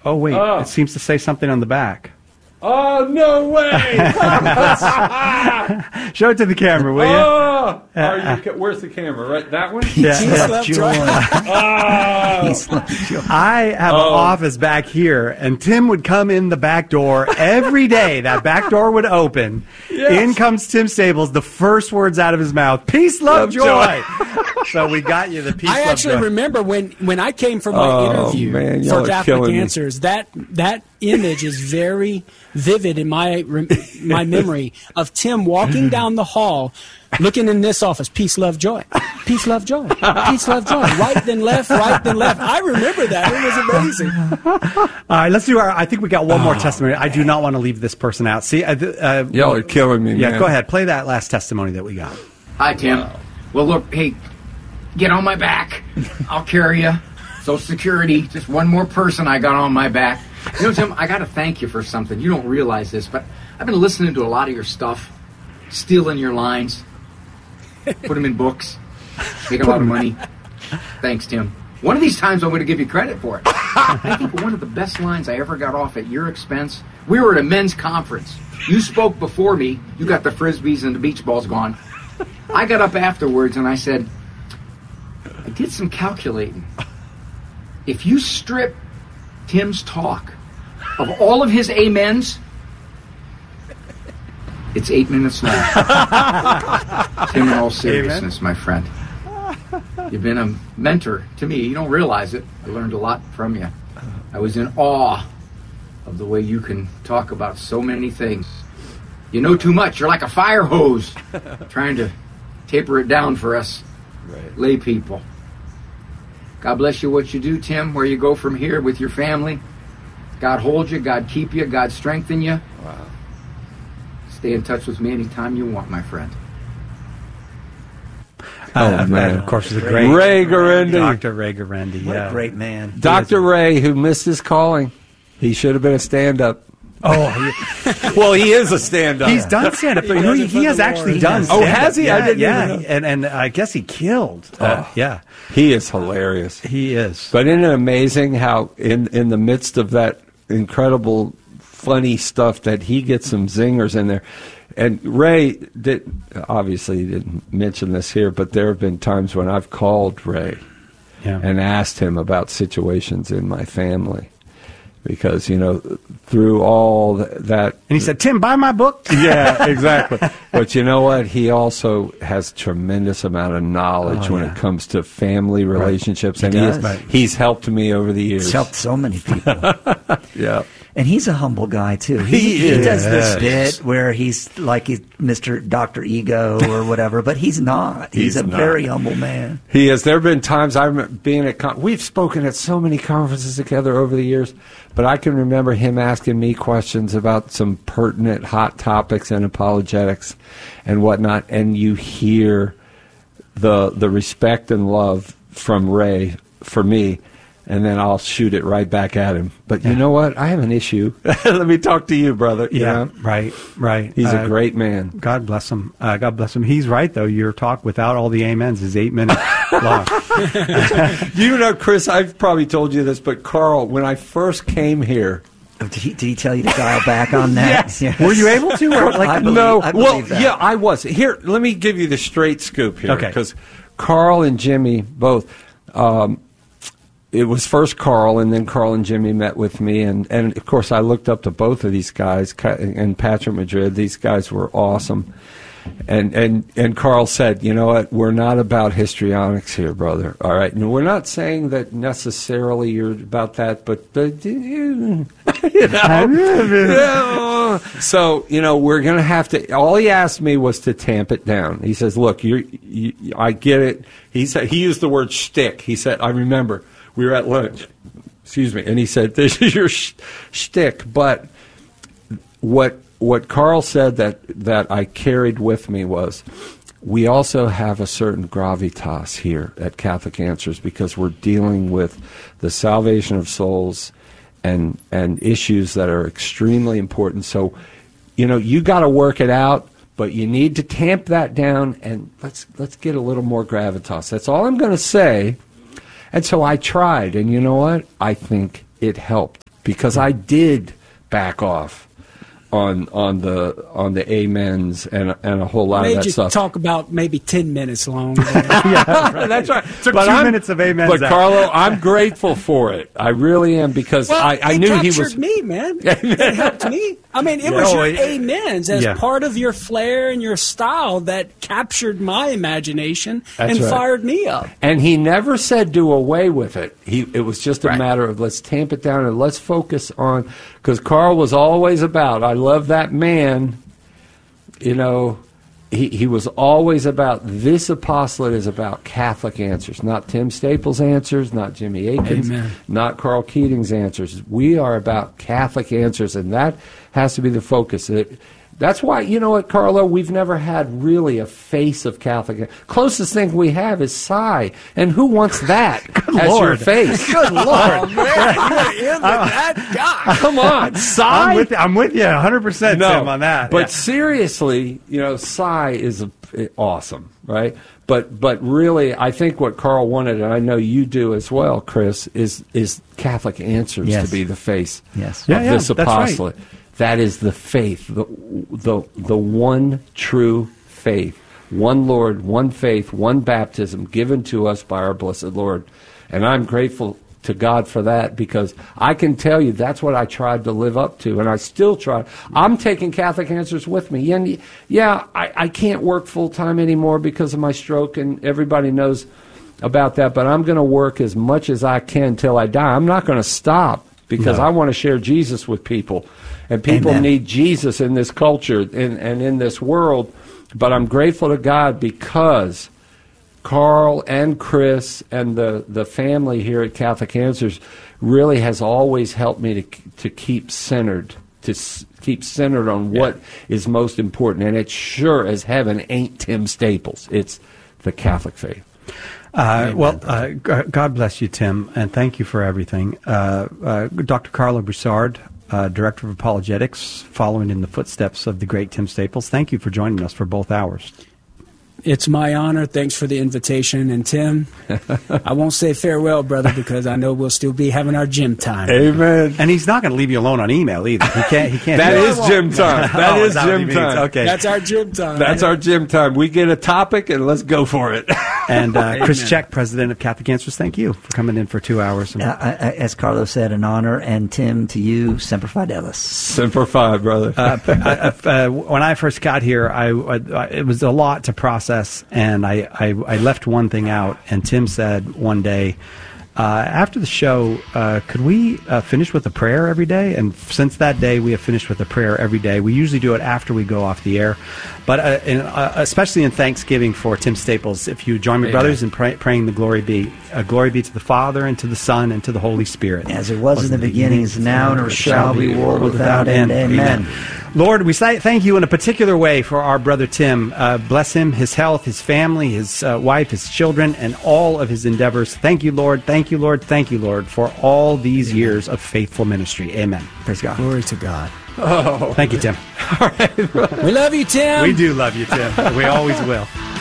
Oh, wait. It seems to say something on the back. Oh, no way! Show it to the camera, will you? Where's the camera? Right, that one? Yeah. Peace, love, joy. Peace, love, joy. I have an office back here, and Tim would come in the back door every day. That back door would open. Yes. In comes Tim Stables. The first words out of his mouth: peace, love, joy. So we got you the peace, love, joy. I actually remember when I came for my interview for Catholic Answers. That image is very vivid in my memory of Tim walking down the hall, looking in this office. Peace, love, joy. Peace, love, joy. Peace, love, joy. Right then left. Right then left. I remember that. It was amazing. All right, let's do I think we got one more testimony. I do not want to leave this person out. See, y'all are killing me. Yeah, man. go ahead. Play that last testimony that we got. Hi, Tim. Wow. Well, look, hey, get on my back. I'll carry you. Social Security, just one more person I got on my back. You know, Tim, I got to thank you for something. You don't realize this, but I've been listening to a lot of your stuff, stealing your lines, put them in books, make a lot of money. Thanks, Tim. One of these times I'm going to give you credit for it. I think one of the best lines I ever got off at your expense, we were at a men's conference. You spoke before me. You got the Frisbees and the beach balls gone. I got up afterwards and I said, I did some calculating. If you strip Tim's talk of all of his amens, it's 8 minutes long. Tim, in all seriousness, my friend, you've been a mentor to me. You don't realize it. I learned a lot from you. I was in awe of the way you can talk about so many things. You know too much. You're like a fire hose trying to taper it down for us lay people. God bless you what you do, Tim, where you go from here with your family. God hold you, God keep you, God strengthen you. Wow. Stay in touch with me anytime you want, my friend. Man, of course, is a great Ray Guarendi. Dr. Ray Guarendi. What a great man. Dr. Ray, who missed his calling. He should have been a stand-up. Oh, well, he is a stand-up. He's done stand-up. He has actually done stand-up. Oh, has he? Yeah, I didn't even know. And I guess he killed. Yeah. He is hilarious. He is. But isn't it amazing how in the midst of that incredible, funny stuff that he gets some zingers in there? And Ray, obviously he didn't mention this here, but there have been times when I've called Ray and asked him about situations in my family. Because, you know, through all that... And he said, Tim, buy my book. Yeah, exactly. But you know what? He also has tremendous amount of knowledge when it comes to family relationships. Right. And he's helped me over the years. He's helped so many people. Yeah. And he's a humble guy, too. He does this bit where he's like he's Mr. Dr. Ego or whatever, but he's not. He's a very humble man. He is. There have been times I remember being at... we've spoken at so many conferences together over the years, but I can remember him asking me questions about some pertinent hot topics and apologetics and whatnot, and you hear the respect and love from Ray for me, and then I'll shoot it right back at him. But you know what? I have an issue. Let me talk to you, brother. Yeah, right. He's a great man. God bless him. God bless him. He's right, though. Your talk without all the amens is 8 minutes long. You know, Chris, I've probably told you this, but Carl, when I first came here... Did he tell you to dial back on that? Yes. Were you able to? Or I believe that. Yeah, I was. Here, let me give you the straight scoop here. Okay. Because Carl and Jimmy both... it was first Carl, and then Carl and Jimmy met with me, and of course I looked up to both of these guys, and Patrick Madrid. These guys were awesome, and Carl said, you know what, we're not about histrionics here, brother. All right, and we're not saying that necessarily you're about that, but you know, so you know we're gonna have to. All he asked me was to tamp it down. He says, look, I get it. He said he used the word shtick. He said, I remember. We were at lunch, and he said, this is your shtick. But what Carl said that I carried with me was, we also have a certain gravitas here at Catholic Answers because we're dealing with the salvation of souls and issues that are extremely important. So, you know, you got to work it out, but you need to tamp that down, and let's get a little more gravitas. That's all I'm going to say. And so I tried, and you know what? I think it helped. because I did back off on the amens and a whole lot of that stuff. Talk about maybe 10 minutes long. Yeah, right. That's right. Took 2 minutes of amens. But Carlo, I'm grateful for it. I really am, because I knew he was. It captured me, man. It helped me. I mean, it was your amens as part of your flair and your style that captured my imagination and fired me up. And he never said do away with it. It was just a matter of let's tamp it down and let's focus on, because Carl was always about, I love that man, you know, he was always about, this apostolate is about Catholic answers, not Tim Staples' answers, not Jimmy Akin's, not Carl Keating's answers. We are about Catholic answers, and that has to be the focus. That's why, you know what, Carlo, we've never had really a face of Catholic. Closest thing we have is Cy, and who wants that as your face? Good Lord. Oh, man, you're in with that guy. Come on, Cy. I'm with you 100%, Tim, on that. But seriously, you know, Cy is awesome, right? But really, I think what Carl wanted, and I know you do as well, Chris, is Catholic answers to be the face of this apostolate. Right. That is the faith, the one true faith, one Lord, one faith, one baptism given to us by our blessed Lord. And I'm grateful to God for that, because I can tell you that's what I tried to live up to, and I still try. I'm taking Catholic answers with me. And I can't work full-time anymore because of my stroke, and everybody knows about that, but I'm going to work as much as I can till I die. I'm not going to stop, because I want to share Jesus with people. And people need Jesus in this culture and in this world. But I'm grateful to God, because Carl and Chris and the family here at Catholic Answers really has always helped me to keep centered, on what is most important. And it sure as heaven ain't Tim Staples. It's the Catholic faith. God bless you, Tim, and thank you for everything. Dr. Carlo Broussard, Director of Apologetics, following in the footsteps of the great Tim Staples. Thank you for joining us for both hours. It's my honor. Thanks for the invitation. And Tim, I won't say farewell, brother, because I know we'll still be having our gym time. Amen. And he's not going to leave you alone on email either. He can't. That is gym time. That is gym time. Okay. That's our gym time. That's our gym time. We get a topic and let's go for it. And Chris Check, President of Catholic Answers, thank you for coming in for 2 hours. As Carlos said, an honor. And Tim, to you, Semper Fidelis. Semper Fi, brother. When I first got here, it was a lot to process. And I left one thing out, and Tim said one day, after the show, could we finish with a prayer every day? And since that day, we have finished with a prayer every day. We usually do it after we go off the air, but especially in Thanksgiving for Tim Staples, if you join me, brothers, in praying the glory be to the Father, and to the Son, and to the Holy Spirit. As it was in the beginning, is now, and shall be, world without end. Amen. Lord, we thank you in a particular way for our brother Tim. Bless him, his health, his family, his wife, his children, and all of his endeavors. Thank you, Lord. Thank you, Lord. Thank you, Lord, for all these years of faithful ministry. Amen. Praise God. Glory to God. Oh, thank you, Tim. All right. We love you, Tim. We do love you, Tim. We always will.